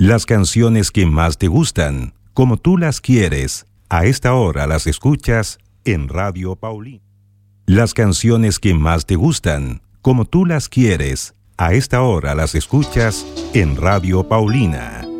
Las canciones que más te gustan, como tú las quieres, a esta hora las escuchas en Radio Paulina. Las canciones que más te gustan, como tú las quieres, a esta hora las escuchas en Radio Paulina.